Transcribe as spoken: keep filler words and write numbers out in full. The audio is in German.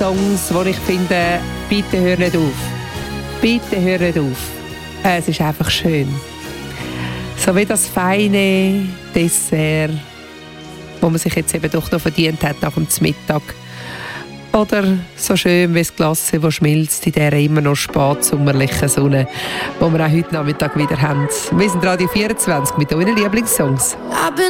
Songs, wo ich finde, bitte hör nicht auf. Bitte hör nicht auf. Es ist einfach schön. So wie das feine Dessert, wo man sich jetzt eben doch noch verdient hat nach dem Mittag. Oder so schön wie das Glas, das schmilzt in dieser immer noch spätsommerlichen Sonne, die wir auch heute Nachmittag wieder haben. Wir sind Radio vierundzwanzig mit euren Lieblingssongs.